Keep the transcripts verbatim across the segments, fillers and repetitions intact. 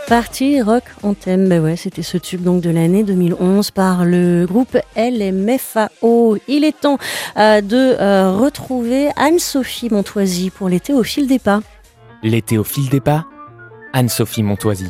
Party Rock Anthem, bah ouais, c'était ce tube donc de l'année deux mille onze par le groupe L M F A O. Il est temps euh, de euh, retrouver Anne-Sophie Montoisy pour l'été au fil des pas. L'été au fil des pas, Anne-Sophie Montoisy.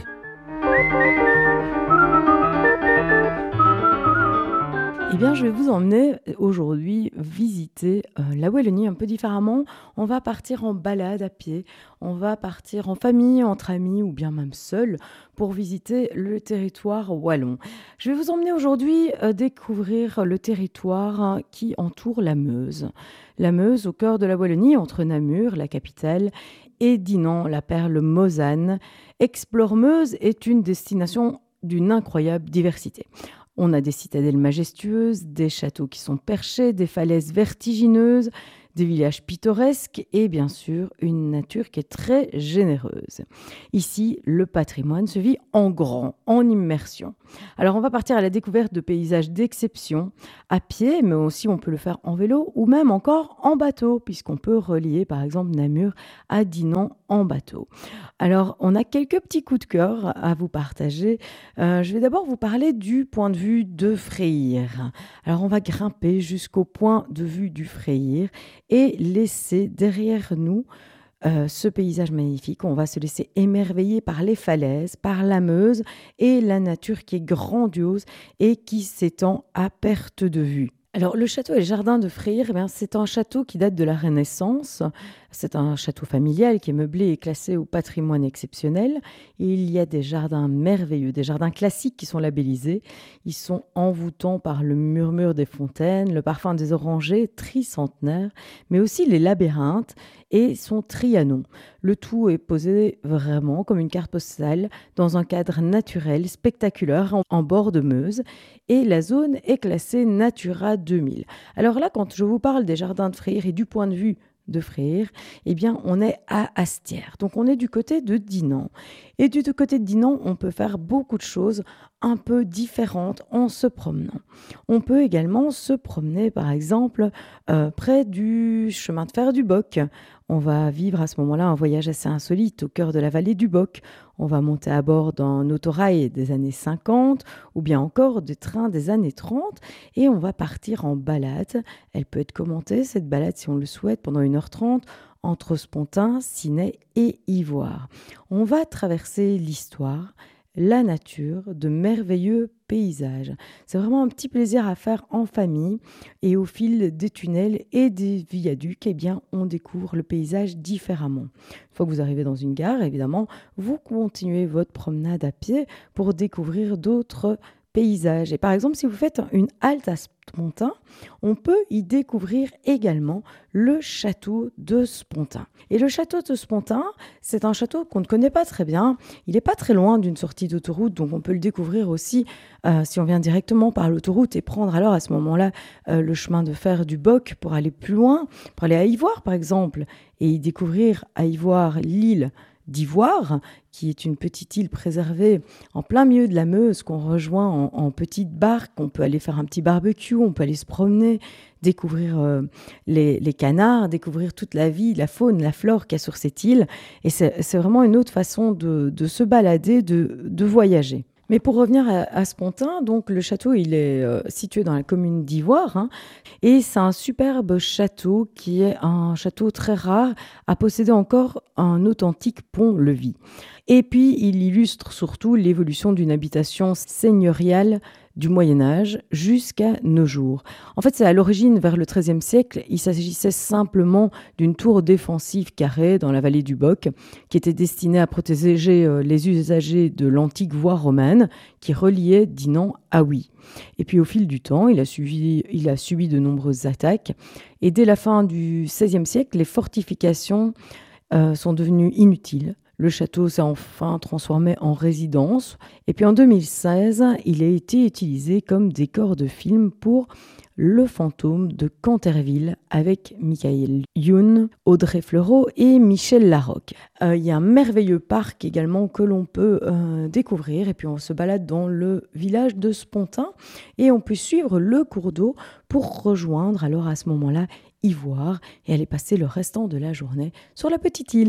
Eh bien, je vais vous emmener aujourd'hui visiter euh, la Wallonie un peu différemment. On va partir en balade à pied, on va partir en famille, entre amis ou bien même seul pour visiter le territoire wallon. Je vais vous emmener aujourd'hui euh, découvrir le territoire hein, qui entoure la Meuse. La Meuse au cœur de la Wallonie, entre Namur, la capitale, et Dinan, la perle mosane. Explore Meuse est une destination d'une incroyable diversité. On a des citadelles majestueuses, des châteaux qui sont perchés, des falaises vertigineuses, des villages pittoresques et bien sûr une nature qui est très généreuse. Ici, le patrimoine se vit en grand, en immersion. Alors on va partir à la découverte de paysages d'exception, à pied, mais aussi on peut le faire en vélo ou même encore en bateau, puisqu'on peut relier par exemple Namur à Dinan en bateau. Alors on a quelques petits coups de cœur à vous partager. Euh, je vais d'abord vous parler du point de vue de Freyr. Alors on va grimper jusqu'au point de vue du Freyr et laisser derrière nous euh, ce paysage magnifique. On va se laisser émerveiller par les falaises, par la Meuse et la nature qui est grandiose et qui s'étend à perte de vue. Alors, le château et le jardin de Freyr, eh bien, c'est un château qui date de la Renaissance. C'est un château familial qui est meublé et classé au patrimoine exceptionnel. Et il y a des jardins merveilleux, des jardins classiques qui sont labellisés. Ils sont envoûtants par le murmure des fontaines, le parfum des orangers tricentenaires, mais aussi les labyrinthes et son Trianon. Le tout est posé vraiment comme une carte postale dans un cadre naturel, spectaculaire, en, en bord de Meuse. Et la zone est classée Natura deux mille. Alors là, quand je vous parle des jardins de Freyr et du point de vue de Freyr, eh bien, on est à Astières. Donc, on est du côté de Dinan. Et du côté de Dinan, on peut faire beaucoup de choses un peu différentes en se promenant. On peut également se promener, par exemple, euh, près du chemin de fer du Boc. On va vivre à ce moment-là un voyage assez insolite au cœur de la vallée du Boc. On va monter à bord d'un autorail des années cinquante ou bien encore des trains des années trente et on va partir en balade. Elle peut être commentée, cette balade, si on le souhaite, pendant une heure trente entre Spontin, Ciney et Ivoire. On va traverser l'histoire, la nature, de merveilleux paysages. C'est vraiment un petit plaisir à faire en famille et au fil des tunnels et des viaducs, eh bien, on découvre le paysage différemment. Une fois que vous arrivez dans une gare, évidemment, vous continuez votre promenade à pied pour découvrir d'autres paysages. Et par exemple, si vous faites une halte à Spontin, on peut y découvrir également le château de Spontin. Et le château de Spontin, c'est un château qu'on ne connaît pas très bien. Il n'est pas très loin d'une sortie d'autoroute, donc on peut le découvrir aussi euh, si on vient directement par l'autoroute et prendre alors à ce moment-là euh, le chemin de fer du Boc pour aller plus loin, pour aller à Ivoire par exemple, et y découvrir à Ivoire l'île d'Ivoire, qui est une petite île préservée en plein milieu de la Meuse qu'on rejoint en, en petite barque. On peut aller faire un petit barbecue, on peut aller se promener, découvrir euh, les, les canards, découvrir toute la vie, la faune, la flore qu'il y a sur cette île. Et c'est, c'est vraiment une autre façon de, de se balader, de, de voyager. Mais pour revenir à, à Spontin, donc le château il est euh, situé dans la commune d'Ivoire hein, et c'est un superbe château qui est un château très rare à posséder encore un authentique pont-levis. Et puis il illustre surtout l'évolution d'une habitation seigneuriale du Moyen-Âge jusqu'à nos jours. En fait, c'est à l'origine, vers le treizième siècle, il s'agissait simplement d'une tour défensive carrée dans la vallée du Boc, qui était destinée à protéger euh, les usagers de l'antique voie romane qui reliait Dinan à Huy. Et puis au fil du temps, il a subi, il a subi de nombreuses attaques. Et dès la fin du seizième siècle, les fortifications euh, sont devenues inutiles. Le château s'est enfin transformé en résidence. Et puis en deux mille seize, il a été utilisé comme décor de film pour Le fantôme de Canterville avec Michael Youn, Audrey Fleurot et Michel Larocque. Euh, il y a un merveilleux parc également que l'on peut euh, découvrir. Et puis on se balade dans le village de Spontin et on peut suivre le cours d'eau pour rejoindre alors à ce moment-là Ivoire et aller passer le restant de la journée sur la petite île.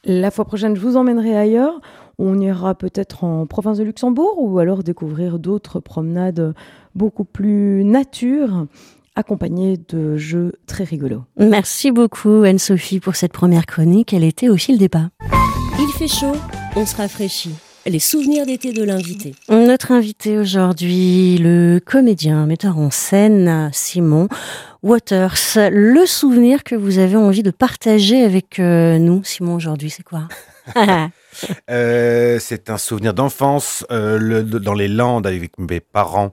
La fois prochaine, je vous emmènerai ailleurs. On ira peut-être en province de Luxembourg ou alors découvrir d'autres promenades beaucoup plus nature, accompagnées de jeux très rigolos. Merci beaucoup Anne-Sophie pour cette première chronique. Elle était au fil des pas. Il fait chaud, on se rafraîchit. Les souvenirs d'été de l'invité. Notre invité aujourd'hui, le comédien, metteur en scène Simon Waters. Le souvenir que vous avez envie de partager avec euh, nous, Simon, aujourd'hui, c'est quoi? euh, C'est un souvenir d'enfance euh, le, dans les Landes avec mes parents.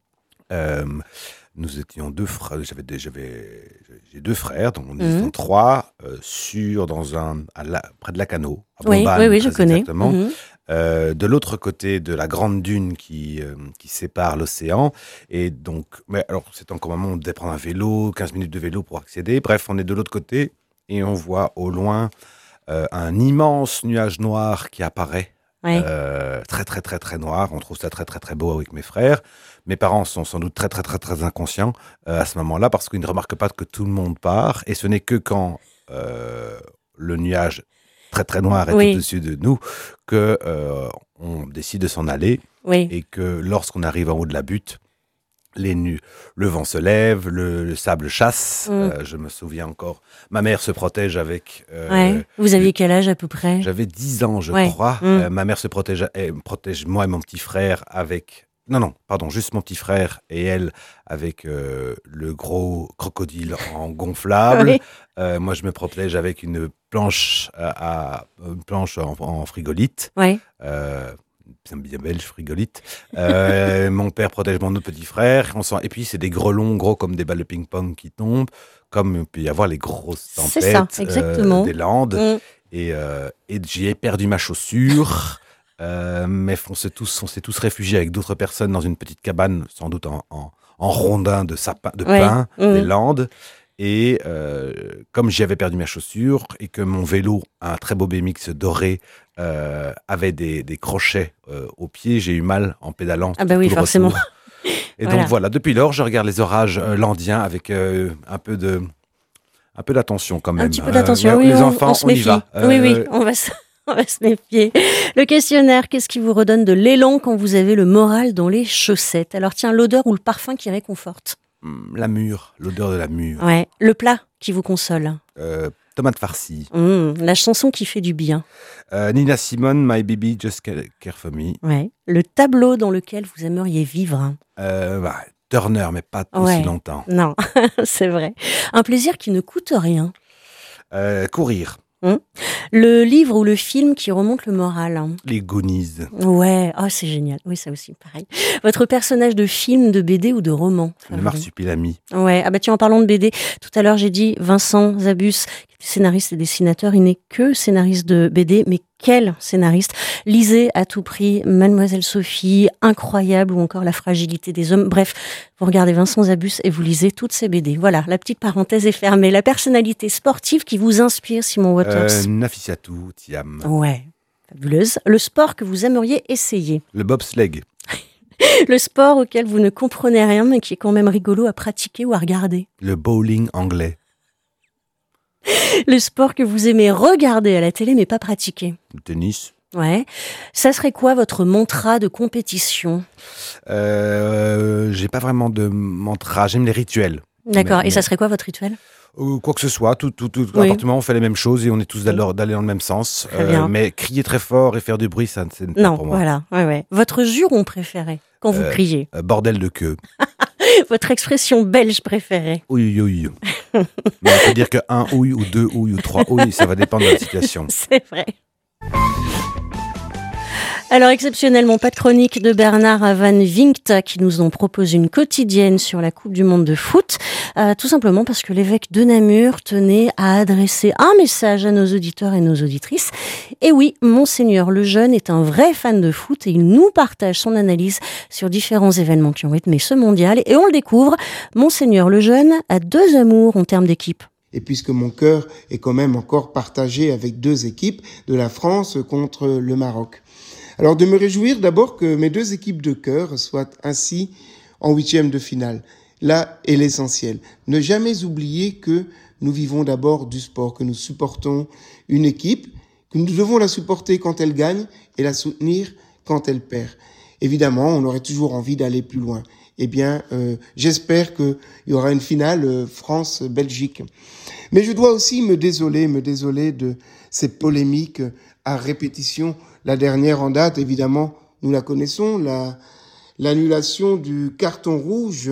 Euh, nous étions deux frères. J'avais, des, j'avais j'ai deux frères, donc on était mmh. trois, euh, sur dans un à la, près de Lacanau, à oui, Bombane, oui, oui, je connais. Exactement. Mmh. Euh, de l'autre côté de la grande dune qui, euh, qui sépare l'océan. Et donc, mais alors, c'est encore un moment où on devait prendre un vélo, quinze minutes de vélo pour accéder. Bref, on est de l'autre côté et on voit au loin euh, un immense nuage noir qui apparaît. Oui. Euh, très, très, très, très noir. On trouve ça très, très, très beau avec mes frères. Mes parents sont sans doute très, très, très, très inconscients euh, à ce moment-là parce qu'ils ne remarquent pas que tout le monde part. Et ce n'est que quand euh, le nuage très très noir est oui. au-dessus de nous, que euh, on décide de s'en aller oui. et que lorsqu'on arrive en haut de la butte, les nus, le vent se lève, le, le sable chasse. Mm. Euh, je me souviens encore, ma mère se protège avec. Euh, ouais. Vous aviez quel âge à peu près? J'avais dix ans, je ouais. crois. Mm. Euh, ma mère se protège, elle protège moi et mon petit frère avec. Non, non, pardon, juste mon petit frère et elle avec euh, le gros crocodile en gonflable. Oui. Euh, moi, je me protège avec une planche, à, à, une planche en, en frigolite. Oui. Euh, c'est bien belge, frigolite. Euh, mon père protège mon autre petit frère. On sent... Et puis, c'est des grelons gros comme des balles de ping-pong qui tombent, comme il peut y avoir les grosses tempêtes ça, exactement. Euh, des Landes. Mm. Et, euh, et j'y ai perdu ma chaussure. Euh, mais on s'est tous, on s'est tous réfugiés avec d'autres personnes dans une petite cabane, sans doute en, en, en rondin de sapin, de ouais. pin, mmh. des Landes. Et euh, comme j'y avais perdu ma chaussure et que mon vélo, un très beau B M X doré, euh, avait des, des crochets euh, aux pieds, j'ai eu mal en pédalant. Ah bah oui, forcément. Retour. Et voilà. donc voilà, depuis lors, je regarde les orages euh, landiens avec euh, un peu de, un peu d'attention quand même. Un petit peu d'attention. Euh, ouais, oui, les on, enfants, on se on y méfie. va. Oui, oui, on va se... On va se méfier. Le questionnaire, qu'est-ce qui vous redonne de l'élan quand vous avez le moral dans les chaussettes? Alors tiens, l'odeur ou le parfum qui réconforte? La mûre, l'odeur de la mûre. Ouais. Le plat qui vous console? euh, Tomate farcie. Mmh. La chanson qui fait du bien? euh, Nina Simone, My Baby Just Care For Me. Ouais. Le tableau dans lequel vous aimeriez vivre? euh, bah, Turner, mais pas ouais. aussi longtemps. Non, c'est vrai. Un plaisir qui ne coûte rien? euh, Courir. Hum. Le livre ou le film qui remonte le moral? Les Goonies. Ouais, oh, c'est génial. Oui, ça aussi, pareil. Votre personnage de film, de B D ou de roman? Le Marsupilami. Ouais, ah bah tiens, en parlant de B D, tout à l'heure j'ai dit Vincent Zabus, scénariste et dessinateur, il n'est que scénariste de B D, mais quel scénariste! Lisez à tout prix Mademoiselle Sophie, Incroyable ou encore La fragilité des hommes. Bref, vous regardez Vincent Zabus et vous lisez toutes ces B D. Voilà, la petite parenthèse est fermée. La personnalité sportive qui vous inspire, Simon Waters? euh, Nafissatou Thiam. Ouais, fabuleuse. Le sport que vous aimeriez essayer? Le bobsleigh. Le sport auquel vous ne comprenez rien mais qui est quand même rigolo à pratiquer ou à regarder? Le bowling anglais. Le sport que vous aimez regarder à la télé mais pas pratiquer? Le tennis. Ouais. Ça serait quoi votre mantra de compétition? euh, J'ai pas vraiment de mantra, j'aime les rituels. D'accord, mais, et mais... ça serait quoi votre rituel? euh, Quoi que ce soit, tout, tout, tout oui. appartement, on fait les mêmes choses et on est tous d'aller, d'aller dans le même sens. Euh, mais crier très fort et faire du bruit, ça c'est non, pas pour moi. Voilà, ouais, ouais. Votre juron préféré quand vous euh, criez? euh, Bordel de queue. Votre expression belge préférée? Oui, oui, oui. Mais on peut dire que un ouille ou deux ouilles ou trois ouilles, ça va dépendre de la situation. C'est vrai. Alors exceptionnellement, pas de chronique de Bernard Van Vinkt qui nous en propose une quotidienne sur la Coupe du Monde de foot, euh, tout simplement parce que l'évêque de Namur tenait à adresser un message à nos auditeurs et nos auditrices. Et oui, Monseigneur Lejeune est un vrai fan de foot et il nous partage son analyse sur différents événements qui ont rythmé ce mondial. Et on le découvre, Monseigneur Lejeune a deux amours en termes d'équipe. Et puisque mon cœur est quand même encore partagé avec deux équipes de la France contre le Maroc. Alors de me réjouir d'abord que mes deux équipes de cœur soient ainsi en huitième de finale. Là est l'essentiel. Ne jamais oublier que nous vivons d'abord du sport, que nous supportons une équipe, que nous devons la supporter quand elle gagne et la soutenir quand elle perd. Évidemment, on aurait toujours envie d'aller plus loin. Eh bien, euh, j'espère qu'il y aura une finale euh, France-Belgique. Mais je dois aussi me désoler, me désoler de ces polémiques à répétition. La dernière en date, évidemment, nous la connaissons, la, l'annulation du carton rouge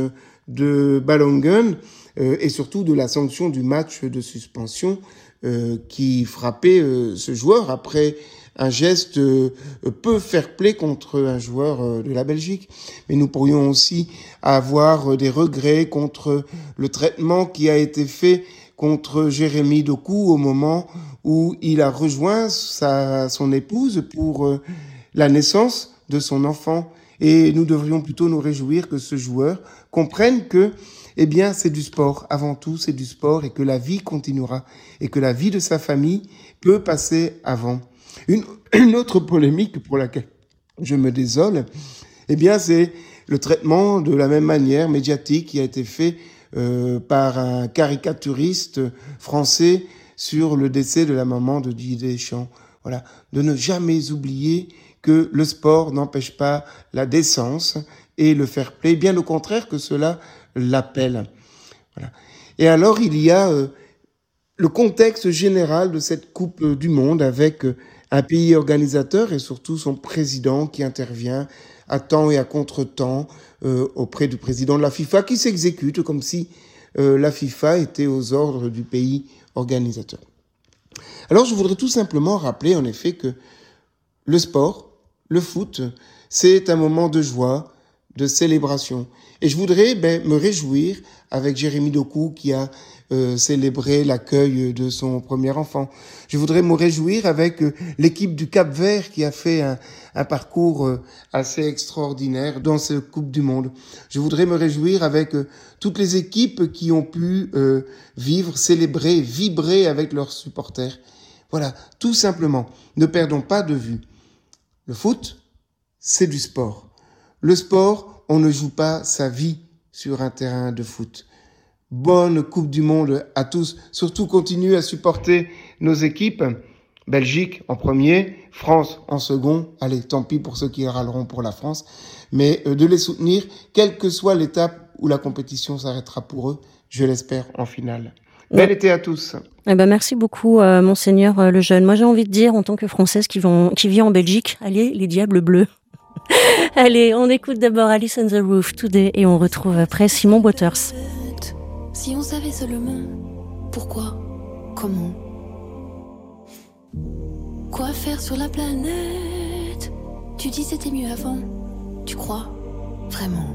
de Balogun euh, et surtout de la sanction du match de suspension euh, qui frappait euh, ce joueur après un geste euh, peu fair-play contre un joueur euh, de la Belgique. Mais nous pourrions aussi avoir euh, des regrets contre le traitement qui a été fait contre Jérémy Doku au moment où il a rejoint sa, son épouse pour euh, la naissance de son enfant. Et nous devrions plutôt nous réjouir que ce joueur comprenne que, eh bien, c'est du sport. Avant tout, c'est du sport et que la vie continuera et que la vie de sa famille peut passer avant. Une, une autre polémique pour laquelle je me désole, eh bien, c'est le traitement de la même manière médiatique qui a été fait euh, par un caricaturiste français sur le décès de la maman de Didier Deschamps. Voilà, de ne jamais oublier que le sport n'empêche pas la décence et le fair play, bien au contraire que cela l'appelle. Voilà. Et alors, il y a euh, le contexte général de cette Coupe du Monde avec euh, un pays organisateur et surtout son président qui intervient à temps et à contre-temps euh, auprès du président de la FIFA qui s'exécute comme si euh, la FIFA était aux ordres du pays organisateur. Alors, je voudrais tout simplement rappeler en effet que le sport, le foot, c'est un moment de joie, de célébration. Et je voudrais ben, me réjouir avec Jérémy Doku qui a euh, célébré l'accueil de son premier enfant. Je voudrais me réjouir avec euh, l'équipe du Cap-Vert qui a fait un, un parcours euh, assez extraordinaire dans cette Coupe du Monde. Je voudrais me réjouir avec euh, toutes les équipes qui ont pu euh, vivre, célébrer, vibrer avec leurs supporters. Voilà, tout simplement, ne perdons pas de vue. Le foot, c'est du sport. Le sport, on ne joue pas sa vie sur un terrain de foot. Bonne Coupe du Monde à tous. Surtout, continuez à supporter nos équipes. Belgique en premier, France en second. Allez, tant pis pour ceux qui râleront pour la France. Mais euh, de les soutenir, quelle que soit l'étape où la compétition s'arrêtera pour eux, je l'espère en finale. Bel ouais. été à tous. Eh ben, merci beaucoup, euh, Monseigneur euh, Lejeune. Moi, j'ai envie de dire, en tant que Française qui, vont, qui vit en Belgique, allez, les diables bleus. Allez, on écoute d'abord Alice on the Roof Today et on retrouve après Simon Waters. Si on savait seulement pourquoi, comment, quoi faire sur la planète. Tu dis c'était mieux avant, tu crois vraiment?